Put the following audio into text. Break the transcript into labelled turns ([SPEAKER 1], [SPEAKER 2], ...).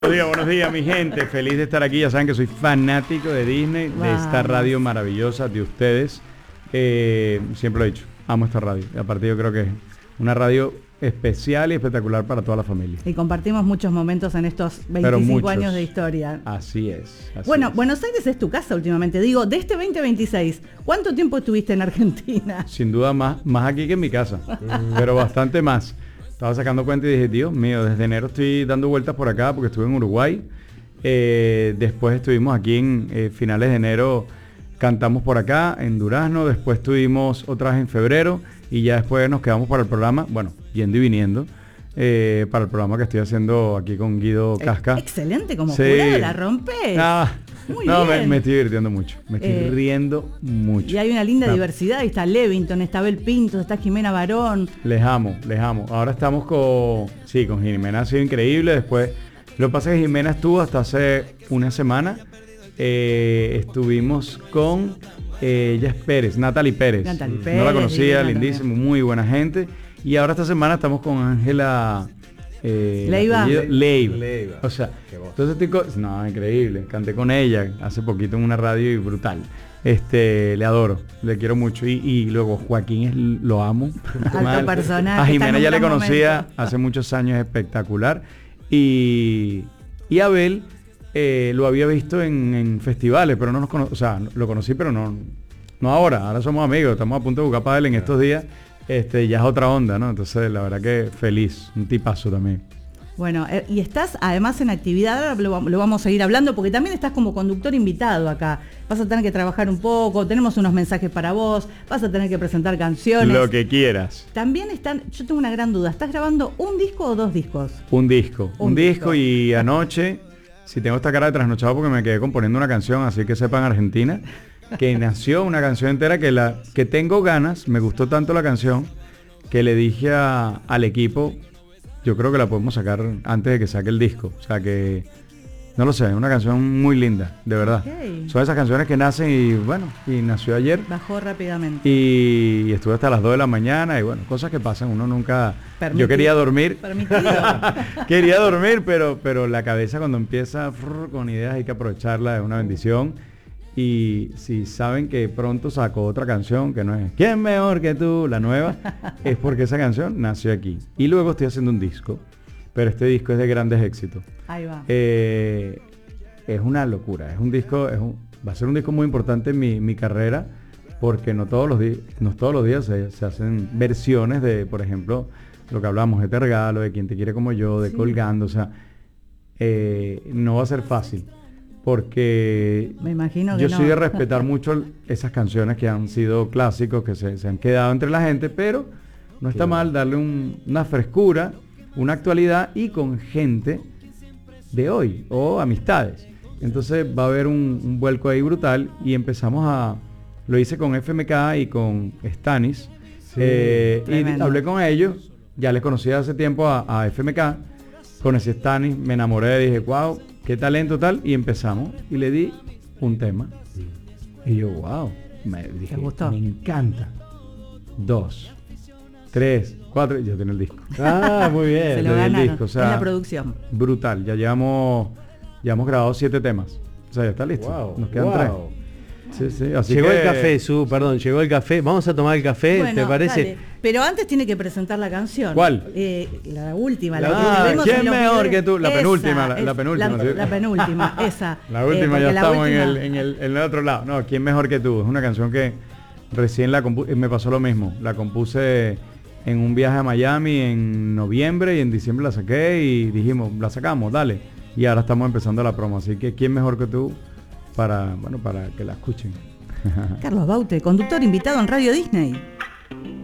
[SPEAKER 1] Buenos días, mi gente. Feliz de estar aquí. Ya saben que soy fanático de Disney, de esta radio maravillosa de ustedes. Siempre lo he dicho, amo esta radio. Y aparte yo creo que es una radio especial y espectacular para toda la familia.
[SPEAKER 2] Y compartimos muchos momentos en estos 25 años de historia.
[SPEAKER 1] Así es.
[SPEAKER 2] Bueno, Buenos Aires es tu casa últimamente. Digo, de este 2026, ¿cuánto tiempo estuviste en Argentina?
[SPEAKER 1] Sin duda más aquí que en mi casa, pero bastante más. Estaba sacando cuenta y dije, Dios mío, desde enero estoy dando vueltas por acá porque estuve en Uruguay. Después estuvimos aquí en finales de enero, cantamos por acá, en Durazno. Después estuvimos otra vez en febrero y ya después nos quedamos para el programa, bueno, yendo y viniendo, para el programa que estoy haciendo aquí con Guido Casca.
[SPEAKER 2] Excelente, como jurado la rompes. Muy bien.
[SPEAKER 1] Me estoy divirtiendo mucho, me estoy riendo mucho.
[SPEAKER 2] Y hay una linda diversidad, ahí está Levington, está Abel Pintos, está Jimena Barón.
[SPEAKER 1] Les amo. Ahora estamos con Jimena, ha sido increíble. Después, lo que pasa es que Jimena estuvo hasta hace una semana, estuvimos con ella es Pérez, Natalie Pérez. No la conocía, lindísimo, muy buena gente. Y ahora esta semana estamos con Ángela
[SPEAKER 2] Leiva.
[SPEAKER 1] O sea, entonces no, increíble. Canté con ella hace poquito en una radio y brutal. Le adoro, le quiero mucho. Y luego Joaquín lo amo.
[SPEAKER 2] Alto personaje.
[SPEAKER 1] A Jimena ya le conocía hace muchos años, espectacular. Y Abel lo había visto en festivales, pero no nos conocí, o sea, lo conocí, pero no ahora somos amigos, estamos a punto de jugar pádel en estos días. Ya es otra onda, ¿no? Entonces, la verdad que feliz, un tipazo también.
[SPEAKER 2] Bueno, y estás además en actividad, ahora lo vamos a seguir hablando, porque también estás como conductor invitado acá. Vas a tener que trabajar un poco, tenemos unos mensajes para vos, vas a tener que presentar canciones.
[SPEAKER 1] Lo que quieras.
[SPEAKER 2] También yo tengo una gran duda, ¿estás grabando un disco o dos discos?
[SPEAKER 1] Un disco y anoche, si tengo esta cara de trasnochado porque me quedé componiendo una canción, así que sepan Argentina, que nació una canción entera que tengo ganas, me gustó tanto la canción, que le dije al equipo, yo creo que la podemos sacar antes de que saque el disco. O sea que, no lo sé, es una canción muy linda, de verdad. Okay. Son esas canciones que nacen y nació ayer.
[SPEAKER 2] Bajó rápidamente.
[SPEAKER 1] Y estuve hasta las 2 de la mañana y bueno, cosas que pasan, uno nunca... Yo quería dormir. Quería dormir, pero la cabeza cuando empieza con ideas hay que aprovecharla, es una bendición. Y si saben que pronto saco otra canción que no es ¿Quién mejor que tú? La nueva, es porque esa canción nació aquí. Y luego estoy haciendo un disco, pero este disco es de grandes éxitos.
[SPEAKER 2] Ahí va.
[SPEAKER 1] Es una locura, es un disco, va a ser un disco muy importante en mi carrera, porque no todos los días se hacen versiones de, por ejemplo, lo que hablamos de Te Regalo, de Quien te quiere como yo, de Colgando, o sea, no va a ser fácil. Porque
[SPEAKER 2] me imagino que
[SPEAKER 1] yo soy de respetar mucho esas canciones que han sido clásicos, que se han quedado entre la gente, pero no está mal darle una frescura, una actualidad y con gente de hoy o amistades. Entonces va a haber un vuelco ahí brutal y lo hice con FMK y con Stanis, y hablé con ellos, ya les conocía hace tiempo a FMK, conocí a Stanis, me enamoré, dije, wow, qué talento tal, y empezamos, y le di un tema, y yo, wow, dije, me encanta, 2, 3, 4, y ya tengo el disco.
[SPEAKER 2] Muy bien. Se lo ganaron,
[SPEAKER 1] el disco, o sea,
[SPEAKER 2] en la producción.
[SPEAKER 1] Brutal, ya hemos grabado 7 temas, o sea, ya está listo, nos quedan 3. Sí, así
[SPEAKER 3] llegó el café, llegó el café. Vamos a tomar el café, bueno, ¿te parece?
[SPEAKER 2] Dale. Pero antes tiene que presentar la canción.
[SPEAKER 1] ¿Cuál?
[SPEAKER 2] La última,
[SPEAKER 1] ¿Quién mejor que tú? La penúltima, la penúltima.
[SPEAKER 2] La penúltima, esa.
[SPEAKER 1] La última, ya estamos en el otro lado. No, ¿Quién mejor que tú? Es una canción que recién me pasó lo mismo. La compuse en un viaje a Miami en noviembre y en diciembre la saqué y dijimos, la sacamos, dale. Y ahora estamos empezando la promo, así que ¿quién mejor que tú? Para que la escuchen.
[SPEAKER 2] Carlos Baute, conductor invitado en Radio Disney.